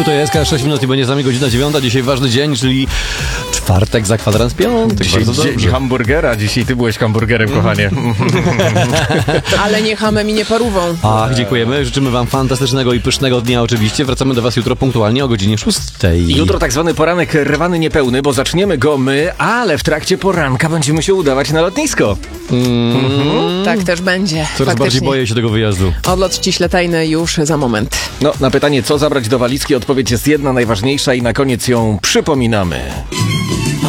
to jest 6 minut i będzie z nami godzina 9. Dzisiaj ważny dzień, czyli czwartek za kwadrans piątek. Dzisiaj dzień hamburgera. Dzisiaj ty byłeś hamburgerem, kochanie. Ale nie hamem i nie parówą. Ach, dziękujemy. Życzymy wam fantastycznego i pysznego dnia oczywiście. Wracamy do was jutro punktualnie o godzinie 6. Jutro tak zwany poranek rwany niepełny, bo zaczniemy go my, ale w trakcie poranka będziemy się udawać na lotnisko. Tak też będzie. Coraz bardziej boję się tego wyjazdu. Odlot ściśle-tajny już za moment. No, na pytanie, co zabrać do walizki, odpowiedź jest jedna, najważniejsza i na koniec ją przypominamy.